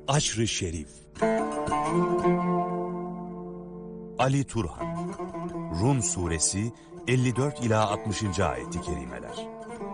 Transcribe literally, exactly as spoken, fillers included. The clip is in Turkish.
Haşr-ı Şerif. Ali Turhan. Rum Suresi elli dört ila altmışıncı ayeti kerimeler.